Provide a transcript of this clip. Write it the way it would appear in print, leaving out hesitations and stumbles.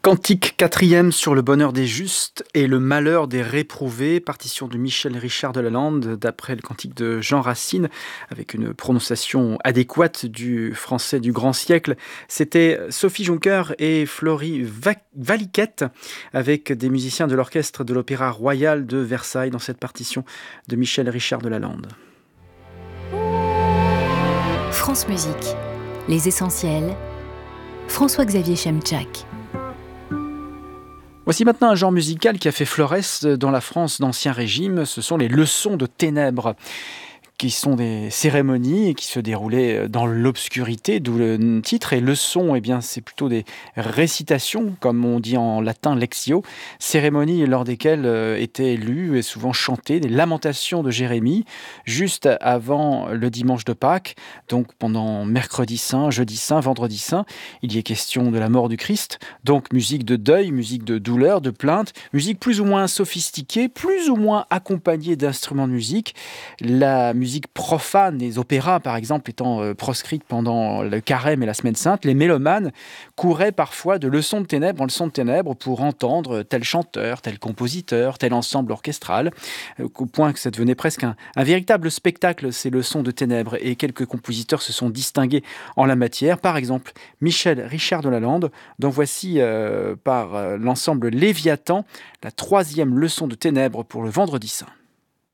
Cantique quatrième sur le bonheur des justes et le malheur des réprouvés, partition de Michel Richard de Lalande, d'après le cantique de Jean Racine, avec une prononciation adéquate du français du grand siècle. C'était Sophie Jonker et Florie Valiquette, avec des musiciens de l'orchestre de l'Opéra Royal de Versailles, dans cette partition de Michel Richard de Lalande. France Musique, les essentiels, François-Xavier Chemchak. Voici maintenant un genre musical qui a fait florès dans la France d'Ancien Régime, ce sont les leçons de ténèbres, qui sont des cérémonies qui se déroulaient dans l'obscurité, d'où le titre. Et leçons, eh bien, c'est plutôt des récitations, comme on dit en latin lectio, cérémonies lors desquelles étaient lues et souvent chantées des lamentations de Jérémie, juste avant le dimanche de Pâques, donc pendant mercredi saint, jeudi saint, vendredi saint. Il y est question de la mort du Christ, donc musique de deuil, musique de douleur, de plainte, musique plus ou moins sophistiquée, plus ou moins accompagnée d'instruments de musique. La musique profane, des opéras par exemple étant proscrites pendant le carême et la semaine sainte, les mélomanes couraient parfois de leçon de ténèbres en leçon de ténèbres pour entendre tel chanteur, tel compositeur, tel ensemble orchestral, au point que ça devenait presque un véritable spectacle, ces leçons de ténèbres, et quelques compositeurs se sont distingués en la matière, par exemple Michel Richard de Lalande, dont voici par l'ensemble Léviathan, la troisième leçon de ténèbres pour le vendredi saint.